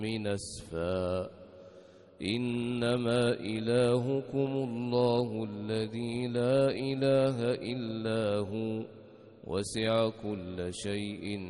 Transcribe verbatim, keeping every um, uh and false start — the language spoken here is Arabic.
من أسفا إنما إلهكم الله الذي لا إله إلا هو وسع كل شيء